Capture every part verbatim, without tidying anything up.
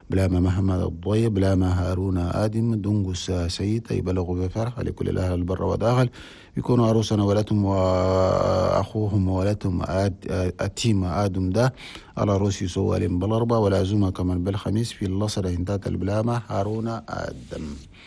بلاما محمد الضويب، بلاما هارون آدم، دنقس سيد يبلغوا بفرح لكل الأهل البر وداخل يكونوا عروسنا ولدهم وأخوهم وولدهم أتيم آدم ده على روسي سوالين بالأربع والعزومة كمان بالخميس في اللصرة هنتات البلامة هارون آدم.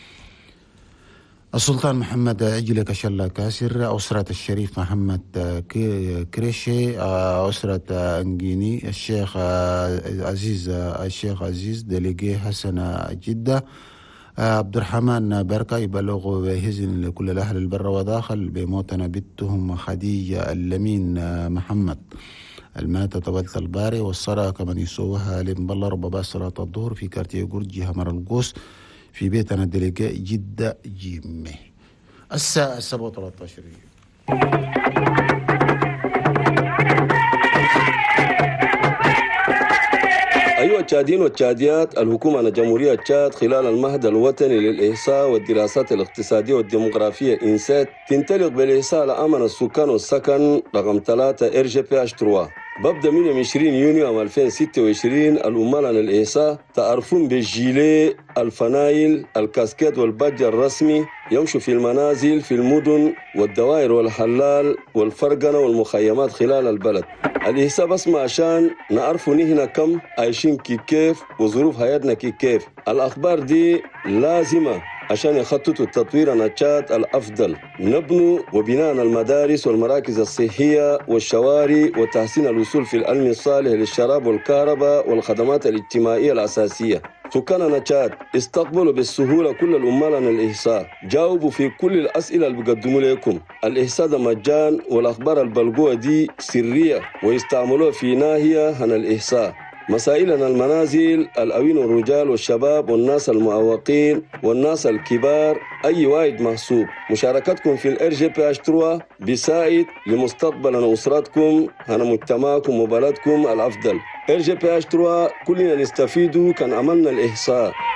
السلطان محمد عجلة كشلا كاسر، أسرة الشريف محمد كريشي، أسرة أنجيني، الشيخ عزيز الشيخ عزيز دليجي حسن جدة، عبد الرحمن بركة يبلغوا بهزن لكل الأهل البر وداخل بموتنا بنتهم خديجة اللمين محمد الماتة طولت الباري والصلاة كمان يسوها لمبلر بابا صلاة الظهر في كارتيه جورجي همر القوس في بيتنا الدليجاء جدة جيمي الساعة السبعة وثلاثة عشر. أيها التشاديين والتشاديات، الحكومة الجمهورية تشاد خلال المهد الوطني للإحصاء والدراسات الاقتصادية والديموغرافية إنسات تنطلق بالإحصاء لأمن السكان والسكن رقم ثلاثة إر جي بي إتش ثلاثة. ببدأ من عشرين يونيو عام ألفين وستة وعشرين الأمال عن الإحصاء تعرفون بالجيلي، الفنايل، الكاسكيت والباج الرسمي يمشوا في المنازل في المدن والدوائر والحلال والفرقنة والمخيمات خلال البلد. الإحصاء بس ما عشان نعرفوا نحن كم عايشين كي كيف وظروف حياتنا كي كيف. الأخبار دي لازمة عشان يخططوا التطوير النشاط الأفضل، نبنوا وبناء المدارس والمراكز الصحية والشوارع وتحسين الوصول في العلم الصالح للشراب والكهرباء والخدمات الاجتماعية الأساسية. سكان نشاط استقبلوا بالسهولة كل الأمال عن الإحصاء، جاوبوا في كل الأسئلة اللي بيقدموا لكم. الإحصاء ده مجان والأخبار البلغوة دي سرية ويستعملوها في ناحية عن الإحصاء. مسائلنا المنازل، الأوين والرجال والشباب والناس المعوقين والناس الكبار، أي واحد محسوب. مشاركتكم في الإر جي بي إتش ثلاثة بيساعد لمستقبل أسرتكم هنا مجتمعكم وبلدكم الأفضل. إر جي بي إتش ثلاثة كلنا نستفيدوا كان عملنا الإحصاء.